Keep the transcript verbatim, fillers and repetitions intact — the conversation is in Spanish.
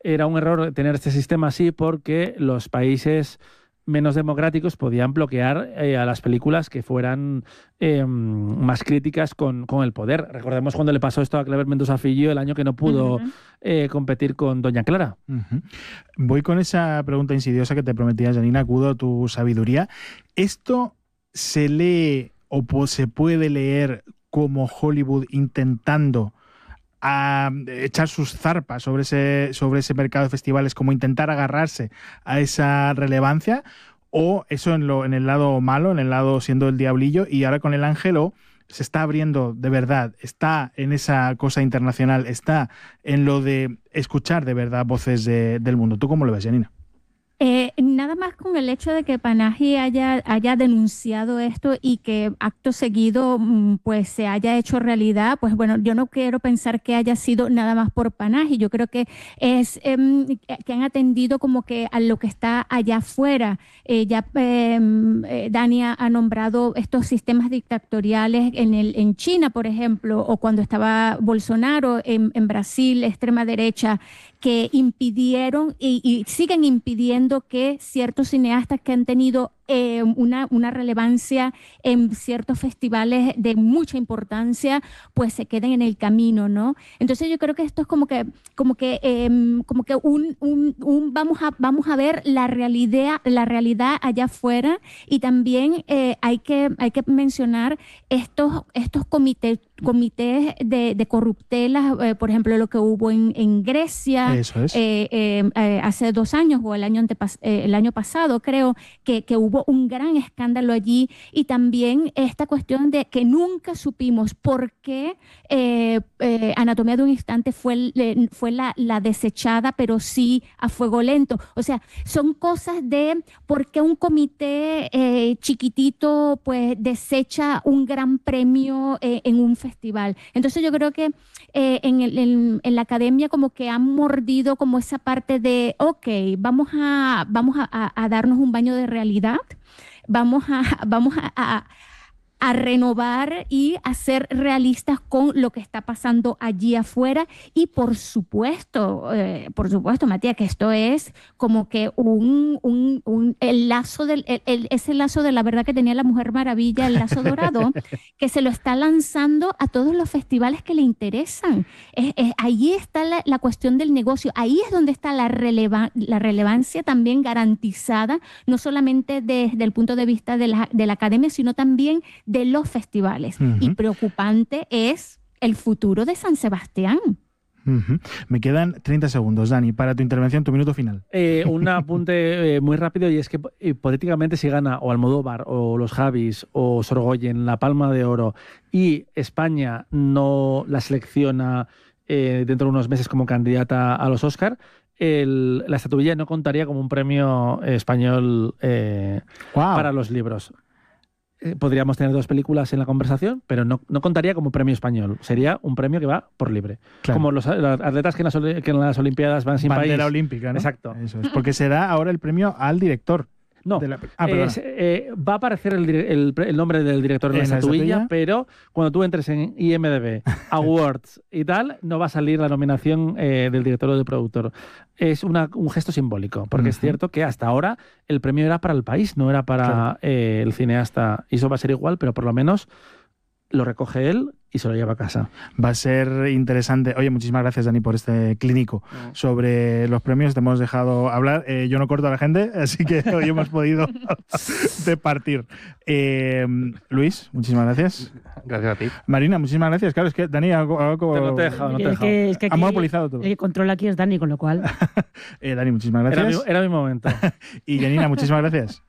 era un error tener este sistema así porque los países menos democráticos podían bloquear eh, a las películas que fueran eh, más críticas con, con el poder. Recordemos cuando le pasó esto a Cleber Mendoza Fillo el año que no pudo uh-huh. eh, competir con Doña Clara. Uh-huh. Voy con esa pregunta insidiosa que te prometía, Janina, acudo a tu sabiduría. ¿Esto se lee o se puede leer como Hollywood intentando a echar sus zarpas sobre ese, sobre ese mercado de festivales, como intentar agarrarse a esa relevancia, o eso en, lo, en el lado malo, en el lado siendo el diablillo, y ahora con El Ángelo se está abriendo de verdad, está en esa cosa internacional, está en lo de escuchar de verdad voces de, del mundo? ¿Tú cómo lo ves, Janina? Eh, nada más con el hecho de que Panahi haya, haya denunciado esto y que acto seguido pues se haya hecho realidad, pues bueno, yo no quiero pensar que haya sido nada más por Panahi. Yo creo que es eh, que han atendido como que a lo que está allá afuera. Eh, ya eh, Dani ha nombrado estos sistemas dictatoriales en, el, en China, por ejemplo, o cuando estaba Bolsonaro en, en Brasil, extrema derecha, que impidieron y, y siguen impidiendo que ciertos cineastas que han tenido eh, una, una relevancia en ciertos festivales de mucha importancia, pues se queden en el camino, ¿no? Entonces yo creo que esto es como que, como que, eh, como que un, un, un vamos a, vamos a ver la realidad, la realidad allá afuera, y también eh, hay que, hay que mencionar estos, estos comités, comités de, de corruptelas, eh, por ejemplo, lo que hubo en, en Grecia. Eso es. eh, eh, eh, hace dos años o el año, antepas eh, el año pasado, creo, que, que hubo un gran escándalo allí, y también esta cuestión de que nunca supimos por qué eh, eh, Anatomía de un Instante fue, eh, fue la, la desechada, pero sí a fuego lento. O sea, son cosas de por qué un comité eh, chiquitito pues desecha un gran premio eh, en un festival. Entonces yo creo que eh, en, el, en, en la academia como que han mordido como esa parte de, ok, vamos a, vamos a, a, a darnos un baño de realidad, vamos a, vamos a, a, a renovar y a ser realistas con lo que está pasando allí afuera. Y por supuesto, eh, por supuesto, Matías, que esto es como que un, un, un el lazo del, el, el, ese lazo de la verdad que tenía la Mujer Maravilla, el lazo dorado, que se lo está lanzando a todos los festivales que le interesan. Es, es, ahí está la, la cuestión del negocio, ahí es donde está la, releva, la relevancia también garantizada, no solamente desde el punto de vista de la, de la academia, sino también de los festivales. Uh-huh. Y preocupante es el futuro de San Sebastián. Uh-huh. Me quedan treinta segundos, Dani, para tu intervención, tu minuto final. Eh, un apunte eh, muy rápido, y es que hipotéticamente si gana o Almodóvar o los Javis o Sorgoyen la Palma de Oro y España no la selecciona eh, dentro de unos meses como candidata a los Oscar, el, la estatuilla no contaría como un premio español eh, wow. para los libros. Podríamos tener dos películas en la conversación, pero no, no contaría como premio español. Sería un premio que va por libre. Claro. Como los, los atletas que en, las, que en las Olimpiadas van sin Bandera país. Bandera olímpica, ¿no? Exacto. Eso es. Porque se da ahora el premio al director. No, de la... ah, es, eh, va a aparecer el, el, el nombre del director en la estatuilla, pero cuando tú entres en I M D B, Awards y tal, no va a salir la nominación eh, del director o del productor. Es una, un gesto simbólico, porque uh-huh. es cierto que hasta ahora el premio era para el país, no era para claro. eh, el cineasta. Y eso va a ser igual, pero por lo menos lo recoge él y se lo lleva a casa. Va a ser interesante. Oye, muchísimas gracias, Dani, por este clínico no. sobre los premios. Te hemos dejado hablar. Eh, yo no corto a la gente, así que hoy hemos podido departir. Eh, Luis, muchísimas gracias. Gracias a ti. Marina, muchísimas gracias. Claro, es que Dani ha, ha, ha, no te he dejado, no te he dejado. Es que, es que ha monopolizado todo. El que controla aquí es Dani, con lo cual... eh, Dani, muchísimas gracias. Era mi, era mi momento. Y Janina, muchísimas gracias.